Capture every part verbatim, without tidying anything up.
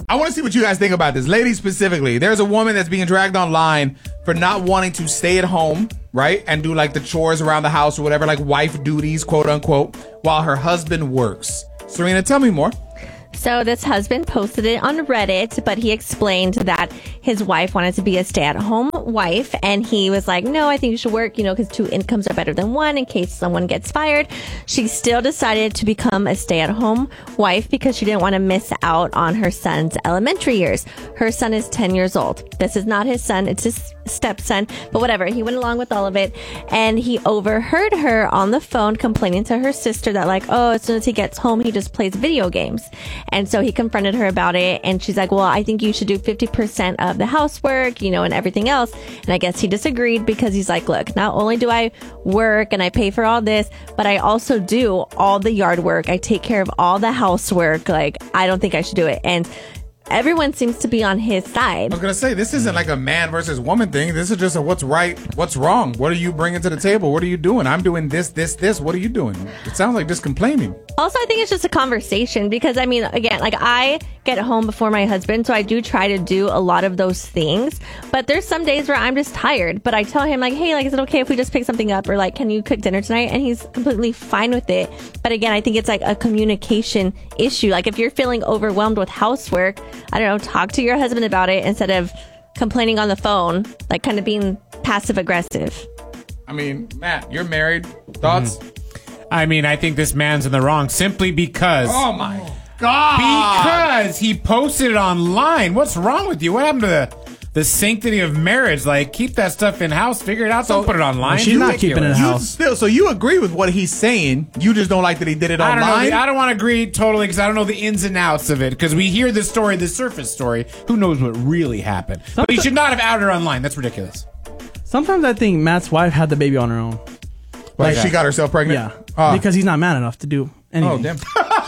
I want to see what you guys think about this. Ladies specifically, there's a woman that's being dragged online for not wanting to stay at home, right? And do like the chores around the house or whatever, like wife duties, quote unquote, while her husband works. Serena, tell me more. So this husband posted it on Reddit, but he explained that his wife wanted to be a stay-at-home wife, and he was like, no, I think you should work, you know, because two incomes are better than one in case someone gets fired. She still decided to become a stay-at-home wife because she didn't want to miss out on her son's elementary years. Her son is ten years old. This is not his son. It's his stepson, but whatever. He went along with all of it, and he overheard her on the phone complaining to her sister that like, oh, as soon as he gets home, he just plays video games. And so he confronted her about it, and she's like, well, I think you should do fifty percent of the housework, you know, and everything else. And I guess he disagreed because he's like, look, not only do I work and I pay for all this, but I also do all the yard work. I take care of all the housework. Like, I don't think I should do it. And everyone seems to be on his side. I was going to say, this isn't like a man versus woman thing. This is just a what's right, what's wrong. What are you bringing to the table? What are you doing? I'm doing this, this, this. What are you doing? It sounds like just complaining. Also, I think it's just a conversation because, I mean, again, like I get home before my husband, so I do try to do a lot of those things. But there's some days where I'm just tired. But I tell him, like, hey, like, is it okay if we just pick something up? Or, like, can you cook dinner tonight? And he's completely fine with it. But again, I think it's like a communication issue. Like, if you're feeling overwhelmed with housework, I don't know, talk to your husband about it instead of complaining on the phone, like kind of being passive aggressive. I mean, Matt, you're married. Thoughts? Mm-hmm. I mean, I think this man's in the wrong simply because... Oh, my God. Because he posted it online. What's wrong with you? What happened to the, the sanctity of marriage? Like, keep that stuff in-house. Figure it out. Don't put it online. She's not keeping it in-house. Still, so you agree with what he's saying. You just don't like that he did it I online? don't know. I don't want to agree totally because I don't know the ins and outs of it. Because we hear the story, the surface story. Who knows what really happened? But he should not have outed her online. That's ridiculous. Sometimes I think Matt's wife had the baby on her own. Like, she got herself pregnant? Yeah. Uh, because he's not man enough to do anything. Oh, damn.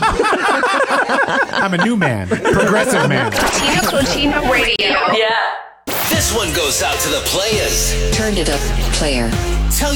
I'm a new man. Progressive man. Tina Cochino Radio. Yeah. This one goes out to the players. Turn it up, player. Tell